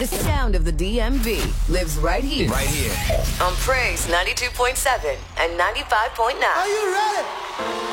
The sound of the DMV lives right here. Right here. On Praise 92.7 and 95.9. Are you ready?